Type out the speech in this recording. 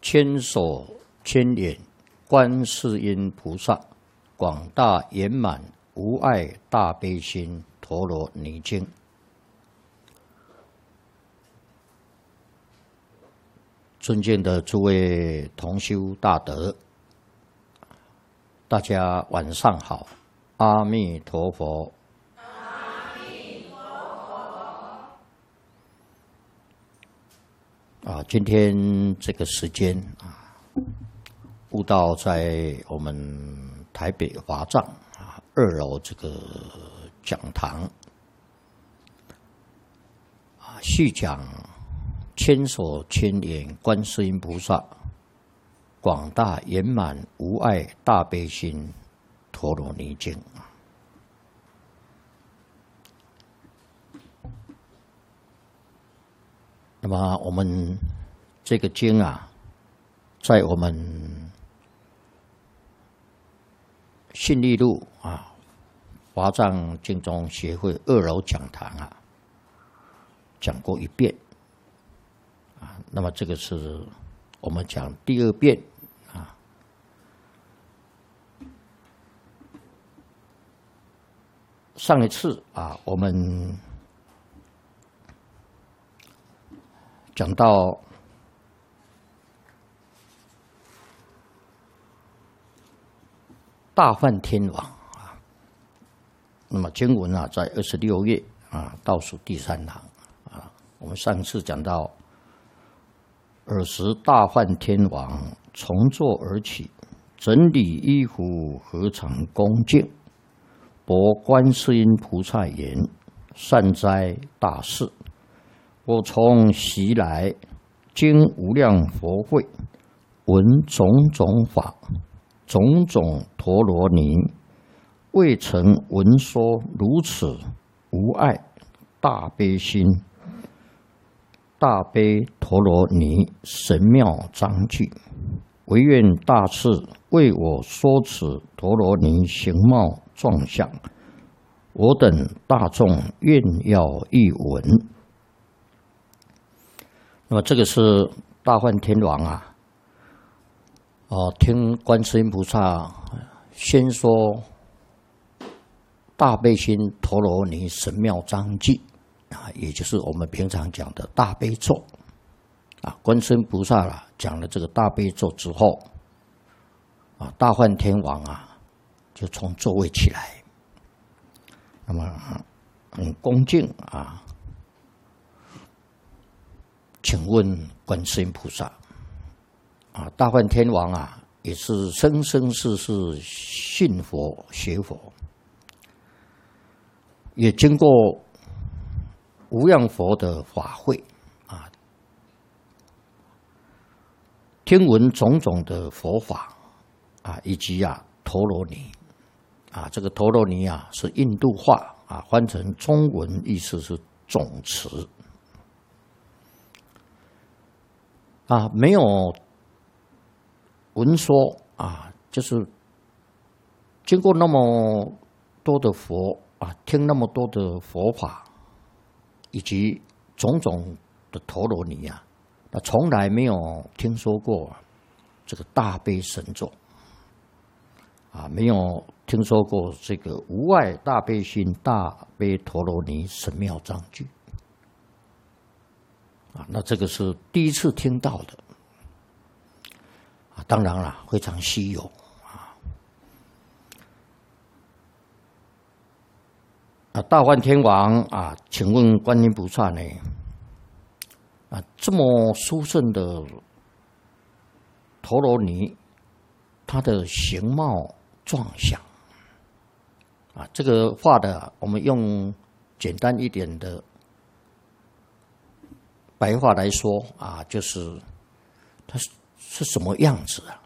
千手千眼观世音菩萨，广大圆满无碍大悲心陀罗尼经。尊敬的诸位同修大德，大家晚上好，阿弥陀佛。今天这个时间悟道在我们台北华藏2楼这个讲堂续讲千手千眼观世音菩萨广大圆满无碍大悲心陀罗尼经。那么我们这个经在我们信利路华藏经中协会2楼讲堂讲过1遍那么这个是我们讲第2遍上一次我们讲到大梵天王那么经文在26页倒数第3行我们上次讲到，尔时大梵天王从座而起，整理衣服，何常恭敬，薄观世音菩萨言：善哉大士！我从昔来经无量佛会，闻种种法，种种陀罗尼，未曾闻说如此无碍大悲心、大悲陀罗尼神妙章句，唯愿大士为我说此陀罗尼形貌状相，我等大众愿要一闻。那么这个是大梵天王听观世音菩萨先说大悲心陀罗尼神妙章句也就是我们平常讲的大悲咒观世音菩萨讲了这个大悲咒之后大梵天王就从座位起来，那么很恭敬请问观世音菩萨大梵天王也是生生世世信佛学佛，也经过无量佛的法会听闻种种的佛法以及陀罗尼这个陀罗尼是印度话翻成中文意思是总持没有闻说就是经过那么多的佛听那么多的佛法以及种种的陀罗尼那从来没有听说过这个大悲神咒没有听说过这个无碍大悲心大悲陀罗尼神妙章句那这个是第一次听到的当然了非常稀有大梵天王请问观音菩萨呢这么殊胜的陀罗尼它的形貌状相这个画的我们用简单一点的白话来说就是它是什么样子